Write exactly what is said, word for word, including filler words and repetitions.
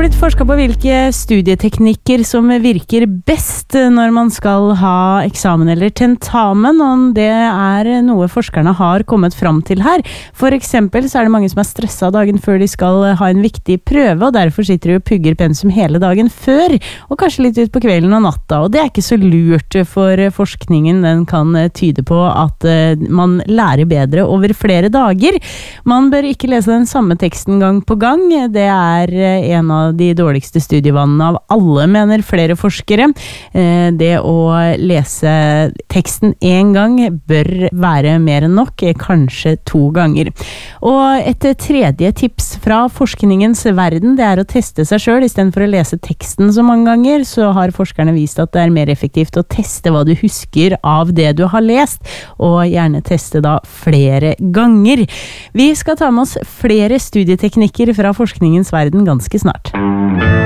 blitt forsket på hvilke studieteknikker som virker best når man skal ha eksamen eller tentamen, og det er noe forskerne har kommet fram til her. For eksempel så er det mange som er stresset dagen før de skal ha en viktig prøve, og derfor sitter de og pugger pensum hele dagen før, og kanskje litt ut på kvelden og natta, og det er ikke så lurt, for forskningen den kan tyde på at man lærer bedre over flere dager. Man bør ikke lese den samme teksten gang på gang, det er en av de dårligste studievannene av alle, mener flere forskere. Det å lese teksten en gang bør være mer enn nok, kanskje to ganger. Og et tredje tips fra forskningens verden, det er å teste seg selv. I stedet for å lese teksten så mange ganger, så har forskerne vist at det er mer effektivt å teste hva du husker av det du har lest, og gjerne teste da flere ganger. Vi skal ta med oss flere studieteknikker fra forskningens verden ganske snart.